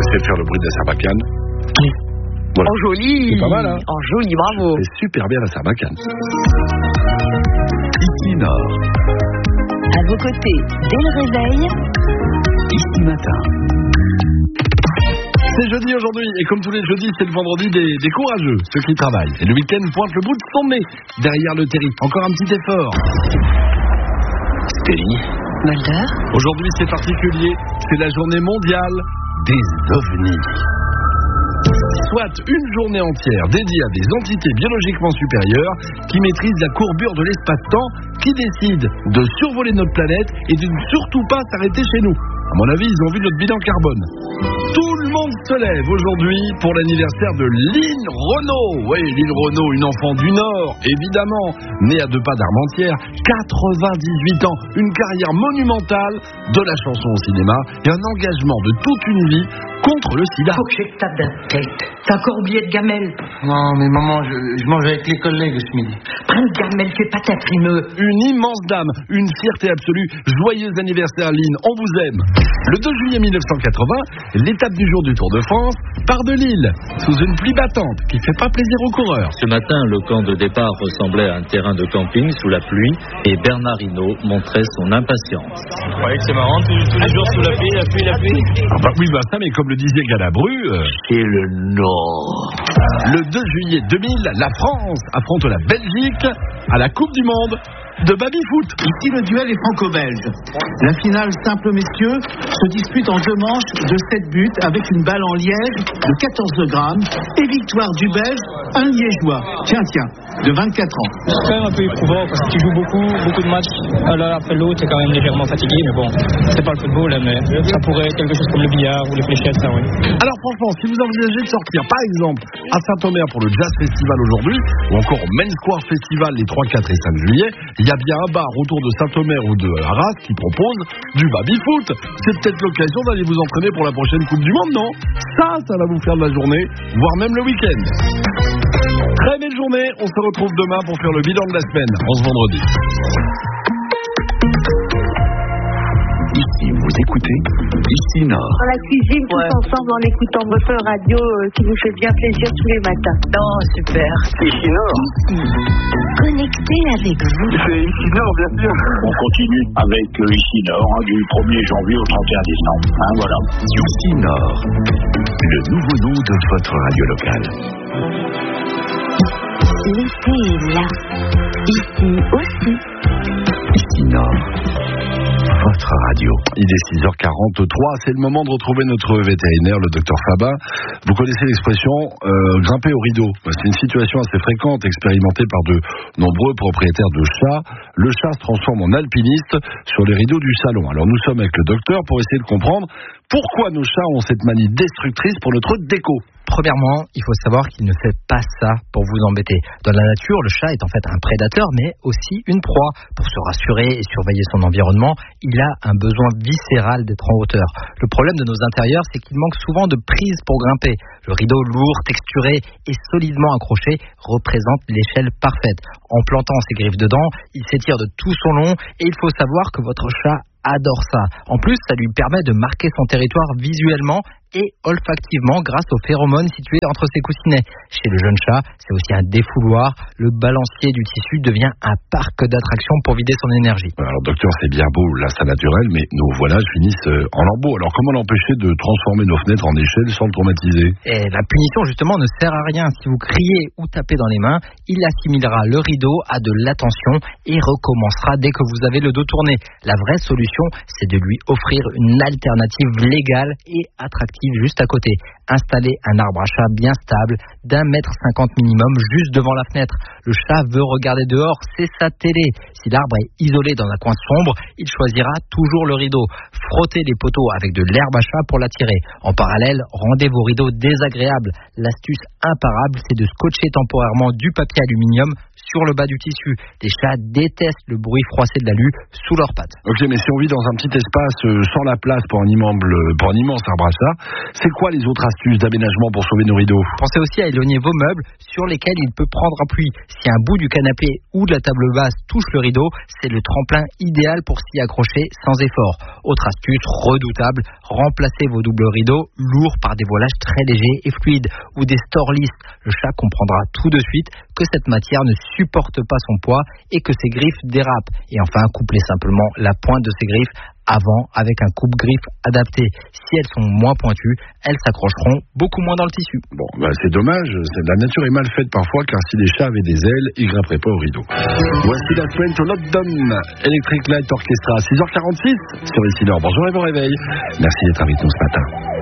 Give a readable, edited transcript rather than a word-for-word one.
fait faire le bruit de la sarbacane. Voilà. En joli. C'est pas mal, hein. En joli, bravo. C'est super bien la sarbacane. Ici Nord. À vos côtés, dès le réveil. Ici Matin. C'est jeudi aujourd'hui, et comme tous les jeudis, c'est le vendredi des courageux, ceux qui travaillent. Et le week-end pointe le bout de son nez derrière le terri. Encore un petit effort. Scully. Mulder. Aujourd'hui, c'est particulier. C'est la journée mondiale des ovnis. Soit une journée entière dédiée à des entités biologiquement supérieures qui maîtrisent la courbure de l'espace-temps, qui décident de survoler notre planète et de ne surtout pas s'arrêter chez nous. À mon avis, ils ont vu notre bilan carbone. Tout le monde se lève aujourd'hui pour l'anniversaire de Lynn Renaud. Oui, Lynn Renaud, une enfant du Nord, évidemment, née à 2 pas d'Armentières, 98 ans, une carrière monumentale de la chanson au cinéma et un engagement de toute une vie contre le sida. Faut que je tape d'un tête. T'as encore oublié de gamelle. Non, mais maman, je mange avec les collègues ce midi. Prends de gamelle, fais pas ta frimeux. Une immense dame, une fierté absolue. Joyeux anniversaire Lynn, on vous aime. Le 2 juillet 1980, l'étape du jour du Tour de France part de Lille, sous une pluie battante qui fait pas plaisir aux coureurs. Ce matin, le camp de départ ressemblait à un terrain de camping sous la pluie et Bernard Hinault montrait son impatience. Vous croyez que c'est marrant tous les jours sous la pluie, la pluie, la pluie? Ah bah oui, bah ça, mais comme le disait Galabru, C'est le Nord. le 2 juillet 2000, la France affronte la Belgique à la Coupe du Monde de baby-foot. Ici, le duel est franco-belge. La finale simple messieurs se dispute en 2 manches de 7 buts avec une balle en liège de 14 grammes et victoire du Belge, un liégeois. Tiens, de 24 ans. C'est quand même un peu éprouvant parce que tu joues beaucoup de matchs l'un après l'autre, t'es quand même légèrement fatigué, mais bon, c'est pas le football, hein, mais ça pourrait être quelque chose comme le billard ou les fléchettes, ça oui. Alors franchement, si vous envisagez de sortir par exemple à Saint-Omer pour le Jazz Festival aujourd'hui, ou encore au Main Square Festival les 3, 4 et 5 juillet, il y a bien un bar autour de Saint-Omer ou de Arras qui propose du baby-foot. C'est peut-être l'occasion d'aller vous entraîner pour la prochaine Coupe du Monde, non? Ça va vous faire de la journée, voire même le week-end. Très belle journée, on se retrouve demain pour faire le bilan de la semaine, en ce vendredi. Ici, vous écoutez Ici Nord. Dans la cuisine, tous ensemble, en écoutant votre radio qui vous fait bien plaisir tous les matins. Oh, super. Ici Nord. Connecté avec vous. C'est Ici Nord, bien sûr. On continue avec Ici Nord, du 1er janvier au 31 décembre. Voilà. Ici Nord, le nouveau nom de votre radio locale. L'été est là. Ici aussi. Ici Nord, votre radio. Il est 6h43, c'est le moment de retrouver notre vétérinaire, le docteur Fabin. Vous connaissez l'expression grimper au rideau. C'est une situation assez fréquente, expérimentée par de nombreux propriétaires de chats. Le chat se transforme en alpiniste sur les rideaux du salon. Alors nous sommes avec le docteur pour essayer de comprendre pourquoi nos chats ont cette manie destructrice pour notre déco. Premièrement, il faut savoir qu'il ne fait pas ça pour vous embêter. Dans la nature, le chat est en fait un prédateur, mais aussi une proie. Pour se rassurer et surveiller son environnement, il a un besoin viscéral d'être en hauteur. Le problème de nos intérieurs, c'est qu'il manque souvent de prise pour grimper. Le rideau lourd, texturé et solidement accroché représente l'échelle parfaite. En plantant ses griffes dedans, il s'étire de tout son long et il faut savoir que votre chat adore ça. En plus, ça lui permet de marquer son territoire visuellement et olfactivement grâce aux phéromones situés entre ses coussinets. Chez le jeune chat, c'est aussi un défouloir. Le balancier du tissu devient un parc d'attractions pour vider son énergie. Alors docteur, c'est bien beau l'achat naturel, mais nos voilages finissent en lambeaux. Alors comment l'empêcher de transformer nos fenêtres en échelles sans le traumatiser? Et la punition justement ne sert à rien. Si vous criez ou tapez dans les mains, il assimilera le rideau à de l'attention et recommencera dès que vous avez le dos tourné. La vraie solution, c'est de lui offrir une alternative légale et attractive juste à côté. Installer un arbre à chat bien stable d'1,50 m minimum juste devant la fenêtre. Le chat veut regarder dehors, c'est sa télé. Si l'arbre est isolé dans un coin sombre, il choisira toujours le rideau. Frottez les poteaux avec de l'herbe à chat pour l'attirer. En parallèle, rendez vos rideaux désagréables. L'astuce imparable, c'est de scotcher temporairement du papier aluminium sur le bas du tissu. Les chats détestent le bruit froissé de l'alu sous leurs pattes. Ok, mais si on vit dans un petit espace sans la place pour un immense arbre à chat, c'est quoi les autres astuces d'aménagement pour sauver nos rideaux? Pensez aussi à éloigner vos meubles sur lesquels il peut prendre appui. Si un bout du canapé ou de la table basse touche le rideau, c'est le tremplin idéal pour s'y accrocher sans effort. Autre astuce redoutable, remplacez vos doubles rideaux lourds par des voilages très légers et fluides ou des stores lisses. Le chat comprendra tout de suite que cette matière ne supporte pas son poids et que ses griffes dérapent. Et enfin, couplez simplement la pointe de ses griffes avant avec un coupe-griffe adapté. Si elles sont moins pointues, elles s'accrocheront beaucoup moins dans le tissu. Bon, c'est dommage, la nature est mal faite parfois, car si les chats avaient des ailes, ils grimperaient pas au rideau. Voici la semaine sur Lockdown, Electric Light Orchestra, 6h46 sur Ici Nord. Bonjour et bon réveil. Merci d'être avec nous ce matin.